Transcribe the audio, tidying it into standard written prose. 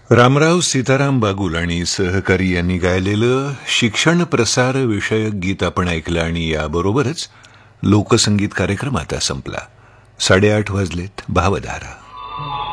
रामराव सीताराम बागुल आणि सहकारी यांनी गायलेलं शिक्षण प्रसार विषयक गीत आपण ऐकलं आणि याबरोबरच लोकसंगीत कार्यक्रम आता संपला. 8:30 वाजलेत. भावधारा.